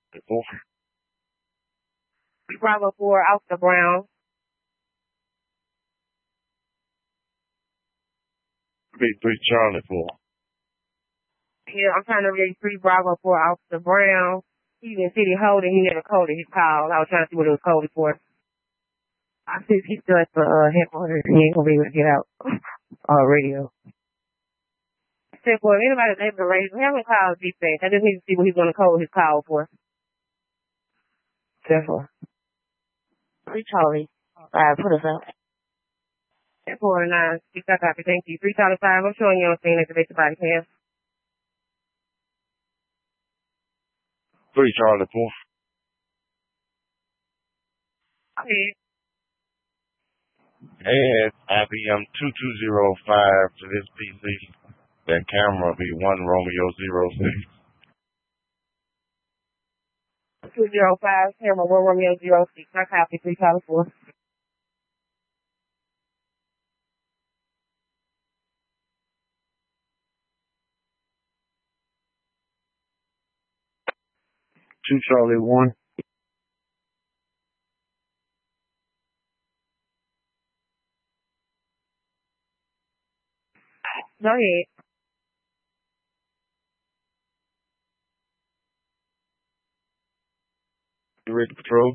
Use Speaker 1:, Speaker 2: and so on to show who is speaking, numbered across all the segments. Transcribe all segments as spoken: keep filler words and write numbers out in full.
Speaker 1: Four.
Speaker 2: Bravo four, Officer Brown.
Speaker 1: Big three Charlie four.
Speaker 2: Yeah, I'm trying to read three Bravo four, Officer Brown. He's in City Holding. He never coded his call. I was trying to see what it was coded for. I see he's still at the uh, headquarters. He ain't gonna be able to get out. Uh, radio. Except for if anybody's able to raise, we haven't called dispatch. I just need to see what he's gonna code his call for. Therefore. Three Charlie. Five, put us out. Four nine, six, I copy. Thank you. Three Charlie five. I'm showing you on scene. Activate the body cam.
Speaker 1: Three Charlie four.
Speaker 2: Okay.
Speaker 1: Add I B M two two zero five to this P C. That camera be one Romeo zero six.
Speaker 2: Two zero five, camera one Romeo zero six. I copy. Three Charlie four.
Speaker 1: Two Charlie one.
Speaker 2: Go ahead.
Speaker 1: Direct patrol.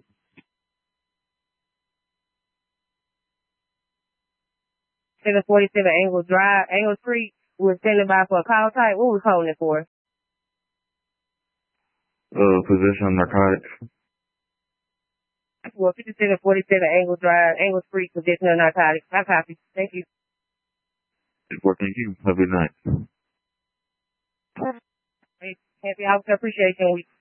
Speaker 2: seven forty-seven Angle Drive, Angle Street. We're standing by for a call type. What was holding it for?
Speaker 1: Uh, possession of narcotics.
Speaker 2: Well, fifty-seven forty-seven Angle Drive, Angle Street, possession of narcotics. I copy. Thank you.
Speaker 1: Well, thank you. Have a good night.
Speaker 2: Happy Officer Appreciation Week.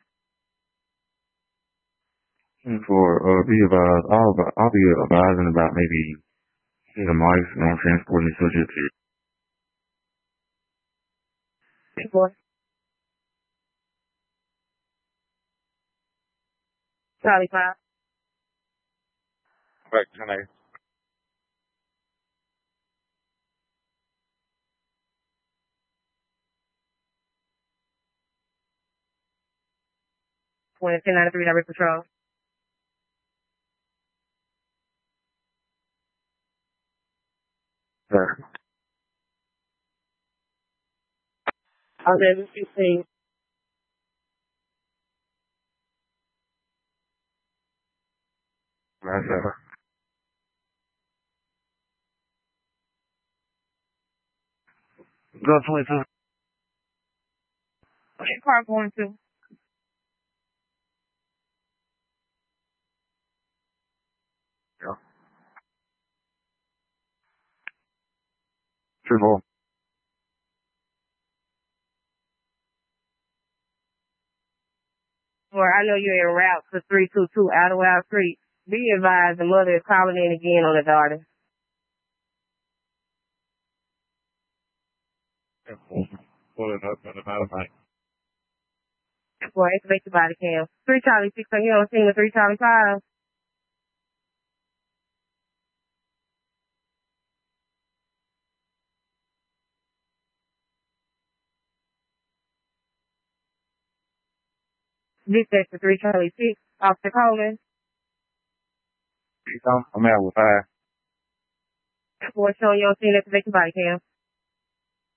Speaker 1: For, uh, be advised, I'll, I'll be advising about maybe the mice on transporting the subject to.
Speaker 2: Four. Charlie five.
Speaker 1: Back tonight.
Speaker 2: One ten ninety-three Direct Patrol.
Speaker 1: Sir.
Speaker 2: eleven fifteen.
Speaker 1: Right, sir. Go twenty-two.
Speaker 2: Okay, car going to.
Speaker 1: Yeah. Triple.
Speaker 2: Or I know you're en route to three two two Idlewild Street. Be advised the mother is calling in again on the daughter.
Speaker 1: Pulling up in about a night.
Speaker 2: Boy, activate the body cam. Three Charlie six, are you on scene with three Charlie five? Dispatch for three Charlie six, Officer Coleman.
Speaker 1: I'm out with five.
Speaker 2: Boy, showing you on scene, activate the body cam.